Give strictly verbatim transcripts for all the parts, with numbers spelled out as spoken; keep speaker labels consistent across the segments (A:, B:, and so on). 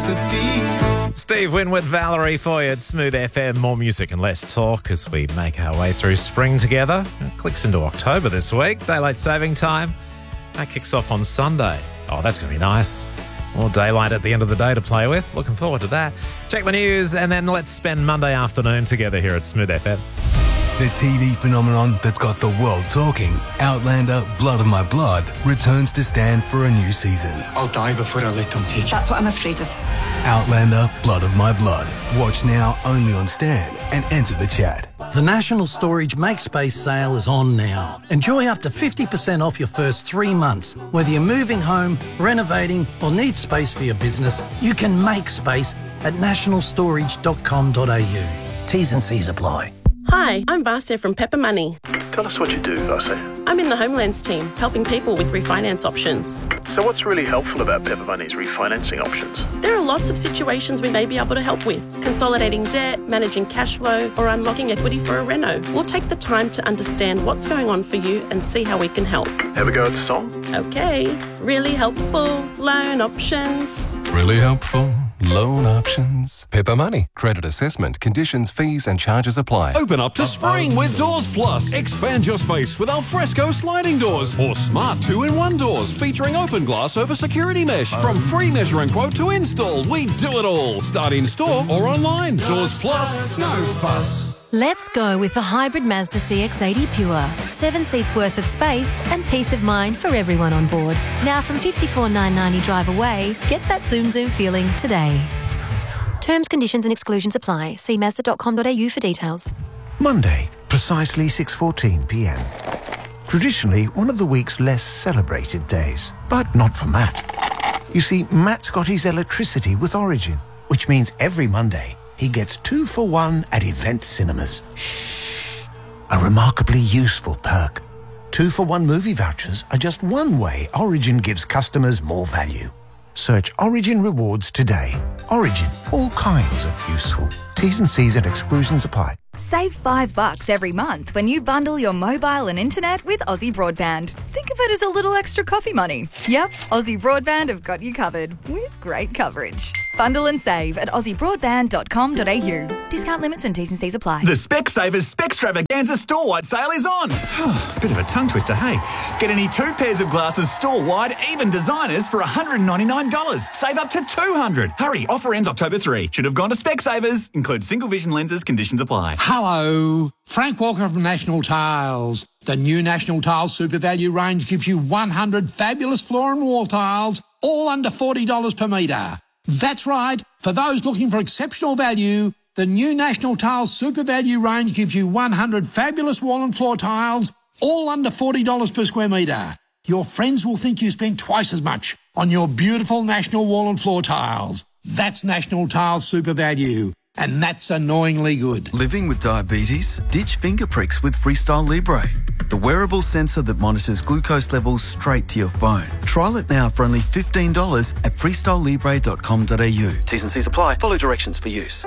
A: to be.
B: Steve Wynn with Valerie for you at Smooth F M. More music and less talk as we make our way through spring together. It clicks into October this week. Daylight saving time. That kicks off on Sunday. Oh, that's going to be nice. More daylight at the end of the day to play with. Looking forward to that. Check the news and then let's spend Monday afternoon together here at Smooth F M.
A: The T V phenomenon that's got the world talking, Outlander Blood of My Blood, returns to Stan for a new season.
C: I'll die before I let them take it.
D: That's what I'm afraid of.
A: Outlander Blood of My Blood. Watch now only on Stan and enter the chat.
E: The National Storage Make Space sale is on now. Enjoy up to fifty percent off your first three months. Whether you're moving home, renovating or need space for your business, you can make space at national storage dot com dot a u. T's and C's apply.
F: Hi, I'm Vasya from Pepper Money.
G: Tell us what you do, Vasya.
F: I'm in the Homelands team, helping people with refinance options.
G: So what's really helpful about Pepper Money's refinancing options?
F: There are lots of situations we may be able to help with. Consolidating debt, managing cash flow, or unlocking equity for a reno. We'll take the time to understand what's going on for you and see how we can help.
G: Have a go at the song?
F: Okay. Really helpful loan options.
H: Really helpful loan options. Pepper Money. Credit assessment. Conditions, fees and charges apply.
I: Open up to spring with Doors Plus. Expand your space with alfresco sliding doors or smart two-in-one doors featuring open glass over security mesh. From free measure and quote to install, we do it all. Start in store or online. Doors Plus. No fuss.
J: Let's go with the hybrid Mazda C X eighty Pure. Seven seats worth of space and peace of mind for everyone on board. Now from fifty-four thousand nine hundred ninety drive away, get that zoom zoom feeling today. Terms, conditions and exclusions apply. See mazda dot com dot a u for details.
K: Monday, precisely six fourteen p m. Traditionally one of the week's less celebrated days, but not for Matt. You see, Matt's got his electricity with Origin, which means every Monday he gets two for one at Event Cinemas. Shh. A remarkably useful perk. Two for one movie vouchers are just one way Origin gives customers more value. Search Origin Rewards today. Origin, all kinds of useful. T's and C's and exclusions apply.
L: Save five bucks every month when you bundle your mobile and internet with Aussie Broadband. Think of it as a little extra coffee money. Yep, Aussie Broadband have got you covered with great coverage. Bundle and save at aussie broadband dot com dot a u. Discount limits and T's and C's apply.
M: The Specsavers Spextravaganza store-wide sale is on. Bit of a tongue twister, hey? Get any two pairs of glasses store-wide, even designers, for one hundred ninety-nine dollars. Save up to two hundred dollars. Hurry, offer ends October third. Should have gone to Specsavers. Includes single vision lenses, conditions apply.
N: Hello, Frank Walker from National Tiles. The new National Tiles Super Value range gives you one hundred fabulous floor and wall tiles, all under forty dollars per metre. That's right, for those looking for exceptional value, the new National Tiles Super Value range gives you one hundred fabulous wall and floor tiles, all under forty dollars per square metre. Your friends will think you spent twice as much on your beautiful National wall and floor tiles. That's National Tiles Super Value. And that's annoyingly good.
O: Living with diabetes? Ditch finger pricks with Freestyle Libre, the wearable sensor that monitors glucose levels straight to your phone. Trial it now for only fifteen dollars at freestyle libre dot com dot a u. T's and C's apply. Follow directions for use.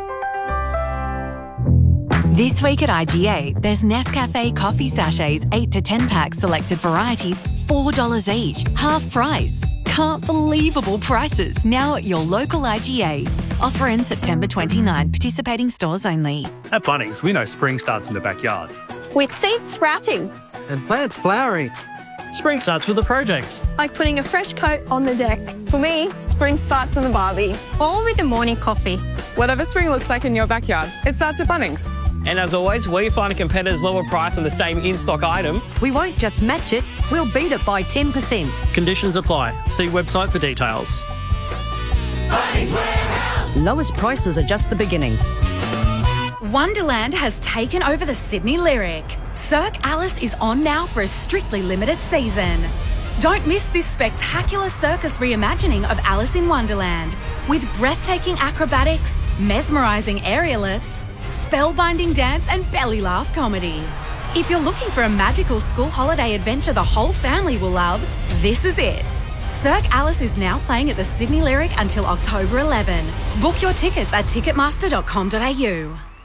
P: This week at I G A, there's Nescafe coffee sachets, eight to ten packs, selected varieties, four dollars each, half price. Can't believable prices now at your local I G A. Offer ends September twenty-ninth. Participating stores only.
Q: At Bunnings, we know spring starts in the backyard.
R: With seeds sprouting.
S: And plants flowering.
Q: Spring starts with a project.
R: Like putting a fresh coat on the deck. For me, spring starts in the barbie.
T: Or with the morning coffee.
U: Whatever spring looks like in your backyard, it starts at Bunnings.
V: And as always, we find a competitor's lower price on the same in-stock item.
W: We won't just match it, we'll beat it by ten percent.
Q: Conditions apply. See website for details.
X: Bunnings Warehouse.
W: Lowest prices are just the beginning.
P: Wonderland has taken over the Sydney Lyric. Cirque Alice is on now for a strictly limited season. Don't miss this spectacular circus reimagining of Alice in Wonderland with breathtaking acrobatics, mesmerising aerialists, spellbinding dance and belly laugh comedy. If you're looking for a magical school holiday adventure the whole family will love, this is it. Cirque Alice is now playing at the Sydney Lyric until October eleventh. Book your tickets at ticketmaster dot com dot a u.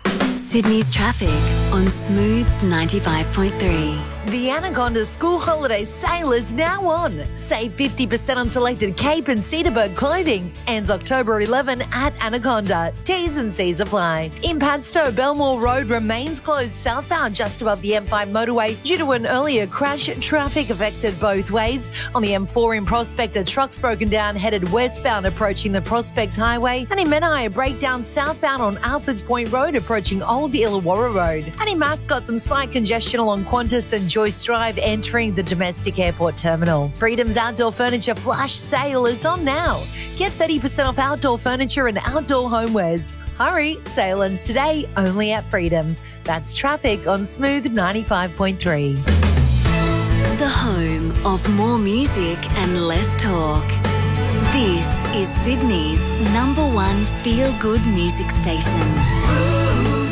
J: Sydney's traffic on Smooth ninety-five point three.
B: The Anaconda School Holiday Sale is now on. Save fifty percent on selected Cape and Cedarburg clothing. Ends October eleventh at Anaconda. T's and C's apply. In Padstow, Belmore Road remains closed southbound just above the M five motorway due to an earlier crash. Traffic affected both ways. On the M four in Prospect, a truck's broken down headed westbound approaching the Prospect Highway. And in Menai, a breakdown southbound on Alfords Point Road approaching Old Illawarra Road. And in Mascot, some slight congestion along Qantas and Joyce Drive entering the domestic airport terminal. Freedom's outdoor furniture flash sale is on now. Get thirty percent off outdoor furniture and outdoor homewares. Hurry, sale ends today only at Freedom. That's traffic on Smooth ninety-five point three.
J: The home of more music and less talk. This is Sydney's number one feel-good music station.
X: Smooth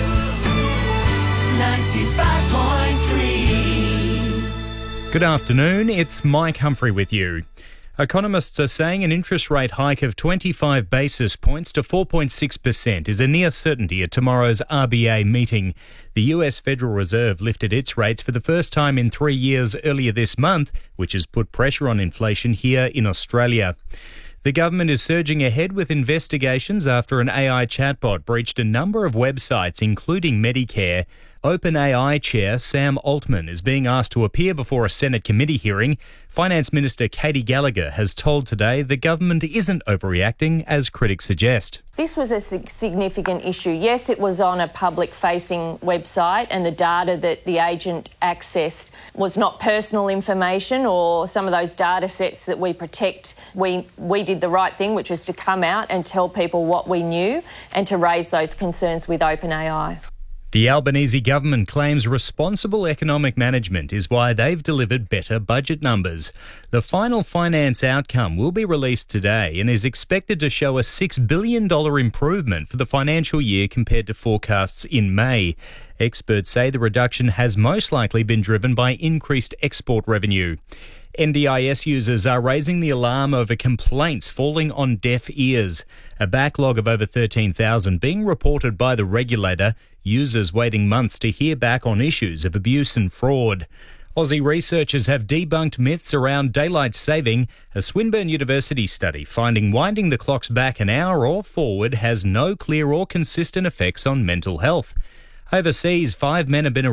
X: ninety-five point three.
D: Good afternoon, it's Mike Humphrey with you. Economists are saying an interest rate hike of twenty-five basis points to four point six percent is a near certainty at tomorrow's R B A meeting. The U S Federal Reserve lifted its rates for the first time in three years earlier this month, which has put pressure on inflation here in Australia. The government is surging ahead with investigations after an A I chatbot breached a number of websites, including Medicare. OpenAI Chair Sam Altman is being asked to appear before a Senate committee hearing. Finance Minister Katie Gallagher has told Today the government isn't overreacting, as critics suggest.
S: This was a significant issue. Yes, it was on a public-facing website and the data that the agent accessed was not personal information or some of those data sets that we protect. We, we did the right thing, which was to come out and tell people what we knew and to raise those concerns with OpenAI.
D: The Albanese government claims responsible economic management is why they've delivered better budget numbers. The final finance outcome will be released today and is expected to show a six billion dollars improvement for the financial year compared to forecasts in May. Experts say the reduction has most likely been driven by increased export revenue. N D I S users are raising the alarm over complaints falling on deaf ears. A backlog of over thirteen thousand being reported by the regulator, users waiting months to hear back on issues of abuse and fraud. Aussie researchers have debunked myths around daylight saving. A Swinburne University study finding winding the clocks back an hour or forward has no clear or consistent effects on mental health. Overseas, five men have been